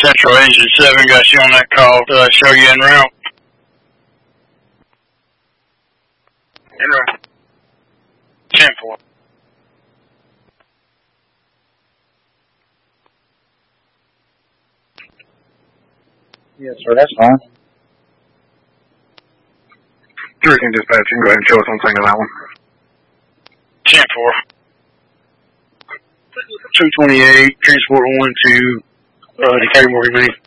Central Engine 7 got you on that call to show you en route. En route. 10-4. Yes, sir, that's fine. 13 dispatch, you can go ahead and show us on scene on that one. 10-4. 228, transport 1 to Decatur Morgan Main.